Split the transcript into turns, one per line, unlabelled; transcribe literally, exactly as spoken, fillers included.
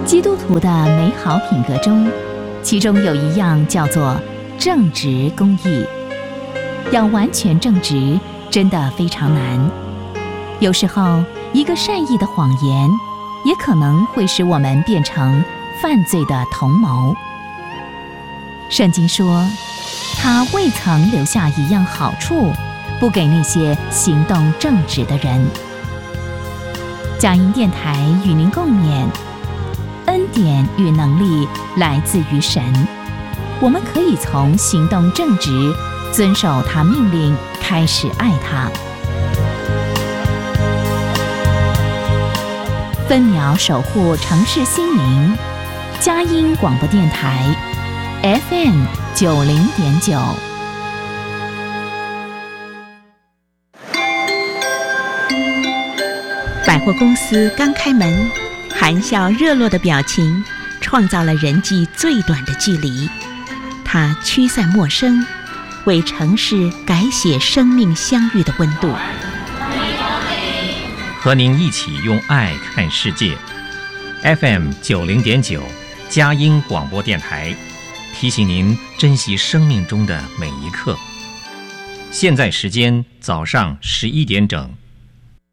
基督徒的美好品格中，其中有一样叫做正直公义。要完全正直，真的非常难。有时候，一个善意的谎言，也可能会使我们变成犯罪的同谋。圣经说，他未曾留下一样好处，不给那些行动正直的人。佳音电台与您共勉，恩典与能力来自于神，我们可以从行动正直、遵守他命令开始爱他。分秒守护城市心灵，佳音广播电台 F M 九零点九。
百货公司刚开门，含笑热络的表情创造了人际最短的距离。它驱散陌生，为城市改写生命相遇的温度。
和您一起用爱看世界。F M 九零点九，佳音广播电台，提醒您珍惜生命中的每一刻。现在时间早上十一点整。